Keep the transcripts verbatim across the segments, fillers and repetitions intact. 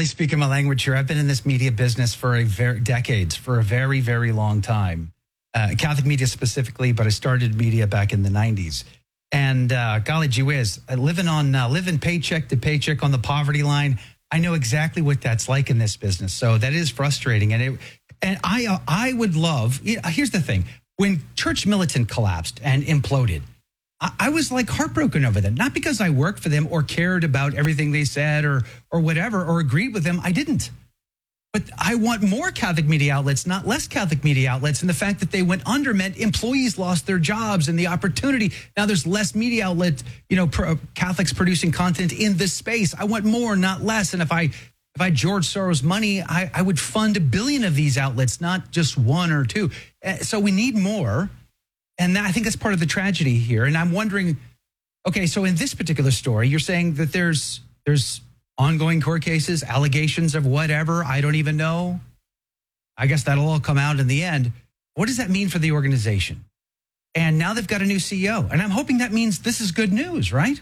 really speaking my language here. I've been in this media business for a very decades, for a very, very long time. Uh, Catholic media specifically, but I started media back in the nineties. And uh, golly gee whiz, living on uh, living paycheck to paycheck on the poverty line, I know exactly what that's like in this business. So that is frustrating. And it, and I uh, I would love. Here's the thing: when Church Militant collapsed and imploded, I was like heartbroken over them, not because I worked for them or cared about everything they said or or whatever, or agreed with them. I didn't. But I want more Catholic media outlets, not less Catholic media outlets. And the fact that they went under meant employees lost their jobs and the opportunity. Now there's less media outlets, you know, pro, Catholics producing content in this space. I want more, not less. And if I if I George Soros money, I, I would fund a billion of these outlets, not just one or two. So we need more. And I think that's part of the tragedy here. And I'm wondering, okay, so in this particular story, you're saying that there's there's ongoing court cases, allegations of whatever, I don't even know. I guess that'll all come out in the end. What does that mean for the organization? And now they've got a new C E O. And I'm hoping that means this is good news, right?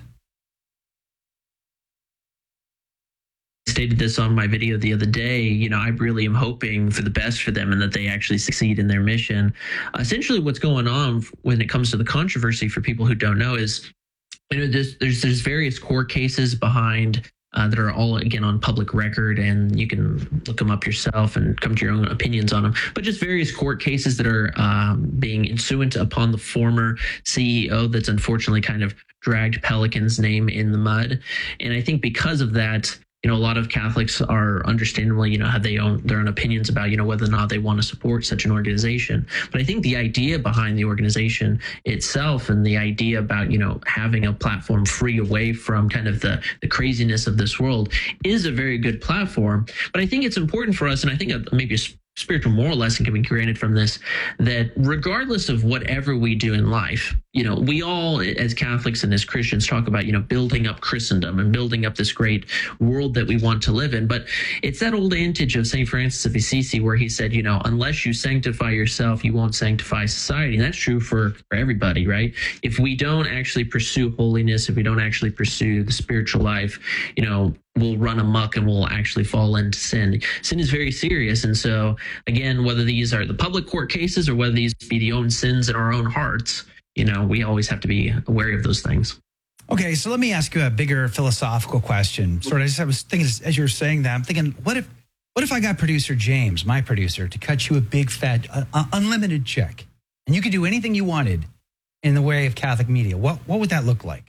Stated this on my video the other day. You know, I really am hoping for the best for them and that they actually succeed in their mission. Uh, essentially, what's going on when it comes to the controversy, for people who don't know, is, you know, there's there's, there's various court cases behind uh, that are all, again, on public record, and you can look them up yourself and come to your own opinions on them. But just various court cases that are um, being ensuant upon the former C E O that's unfortunately kind of dragged Pelican's name in the mud. And I think because of that, you know, a lot of Catholics are understandably, you know, have they own their own opinions about, you know, whether or not they want to support such an organization. But I think the idea behind the organization itself, and the idea about, you know, having a platform free away from kind of the, the craziness of this world, is a very good platform. But I think it's important for us, and I think maybe a spiritual moral lesson can be granted from this, that regardless of whatever we do in life, you know, we all as Catholics and as Christians talk about, you know, building up Christendom and building up this great world that we want to live in. But it's that old adage of Saint Francis of Assisi where he said, you know, unless you sanctify yourself, you won't sanctify society. And that's true for, for everybody, right? If we don't actually pursue holiness, if we don't actually pursue the spiritual life, you know, we'll run amok and we'll actually fall into sin. Sin is very serious. And so, again, whether these are the public court cases or whether these be the own sins in our own hearts, you know, we always have to be aware of those things. Okay, so let me ask you a bigger philosophical question. Sort of, I just I was thinking as you were saying that, I'm thinking, what if, what if I got producer James, my producer, to cut you a big fat, uh, unlimited check, and you could do anything you wanted in the way of Catholic media? What what would that look like?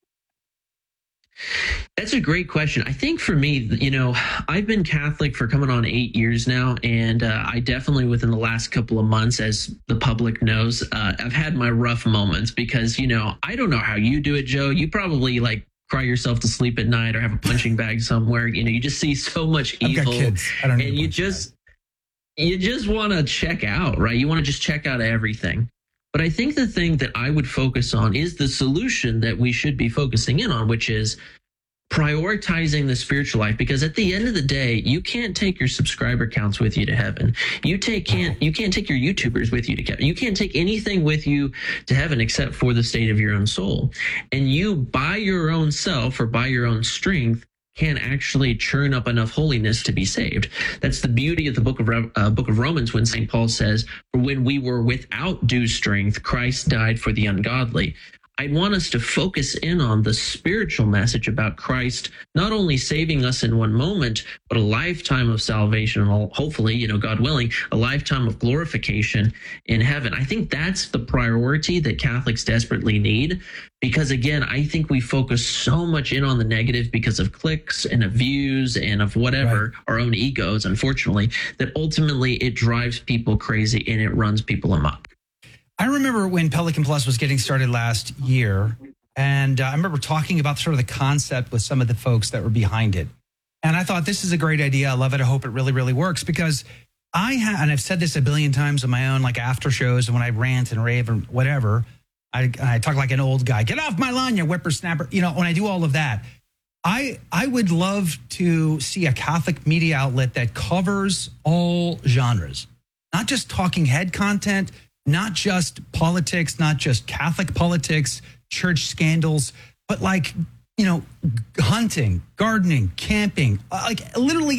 That's a great question. I think for me, you know, I've been Catholic for coming on eight years now. And uh, I definitely, within the last couple of months, as the public knows, uh, I've had my rough moments because, you know, I don't know how you do it, Joe. You probably like cry yourself to sleep at night or have a punching bag somewhere. You know, you just see so much evil. I've got kids. I don't need and you just, you just want to check out, right? You want to just check out everything. But I think the thing that I would focus on is the solution that we should be focusing in on, which is prioritizing the spiritual life. Because at the end of the day, you can't take your subscriber counts with you to heaven. You take can't you can't take your YouTubers with you to heaven. You can't take anything with you to heaven except for the state of your own soul. And you, by your own self or by your own strength, can actually churn up enough holiness to be saved. That's the beauty of the book of uh, book of Romans, when Saint Paul says, "For when we were without due strength, Christ died for the ungodly." I want us to focus in on the spiritual message about Christ, not only saving us in one moment, but a lifetime of salvation, and hopefully, you know, God willing, a lifetime of glorification in heaven. I think that's the priority that Catholics desperately need, because again, I think we focus so much in on the negative because of clicks and of views and of whatever, right, our own egos, unfortunately, that ultimately it drives people crazy and it runs people amok. I remember when Pelican Plus was getting started last year, and uh, I remember talking about sort of the concept with some of the folks that were behind it. And I thought, this is a great idea. I love it. I hope it really, really works, because I have, and I've said this a billion times on my own, like after shows and when I rant and rave and whatever, I, I talk like an old guy. Get off my lawn, you whippersnapper. You know, when I do all of that, I I would love to see a Catholic media outlet that covers all genres, not just talking head content, not just politics, not just Catholic politics, church scandals, but like, you know, hunting, gardening, camping, like literally